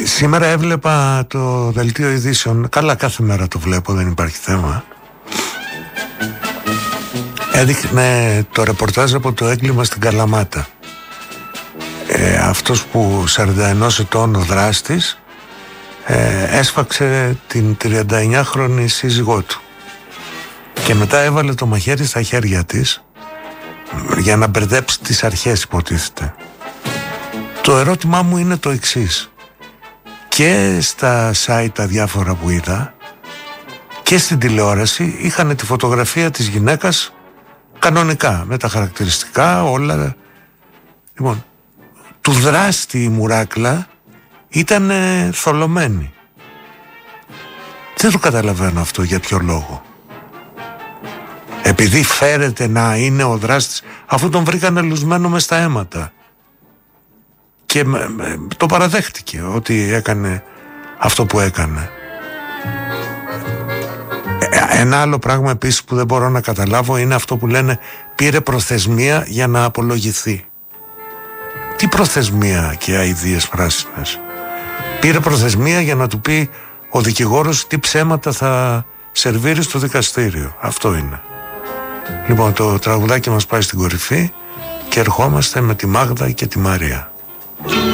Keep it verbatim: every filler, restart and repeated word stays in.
Σήμερα έβλεπα το δελτίο ειδήσεων. Καλά, κάθε μέρα το βλέπω, δεν υπάρχει θέμα. Έδειχνε το ρεπορτάζ από το έγκλημα στην Καλαμάτα. ε, Αυτός που σαράντα ενός ετών ο δράστης ε, έσφαξε την τριανταεννιάχρονη σύζυγό του και μετά έβαλε το μαχαίρι στα χέρια της για να μπερδέψει τις αρχές, υποτίθεται. Το ερώτημά μου είναι το εξής: και στα site τα διάφορα που είδα και στην τηλεόραση είχαν τη φωτογραφία της γυναίκας κανονικά, με τα χαρακτηριστικά όλα. Λοιπόν, του δράστη η μουράκλα ήταν θολωμένη. Δεν το καταλαβαίνω αυτό, για ποιο λόγο. Επειδή φέρεται να είναι ο δράστης, αφού τον βρήκανε λουσμένο μες στα αίματα και με, με, το παραδέχτηκε ότι έκανε αυτό που έκανε. Ένα άλλο πράγμα επίσης που δεν μπορώ να καταλάβω είναι αυτό που λένε πήρε προθεσμία για να απολογηθεί. Τι προθεσμία και αηδίες πράσινες? Πήρε προθεσμία για να του πει ο δικηγόρος τι ψέματα θα σερβίρει στο δικαστήριο. Αυτό είναι. Λοιπόν, το τραγουδάκι μας πάει στην κορυφή και ερχόμαστε με τη Μάγδα και τη Μαρία.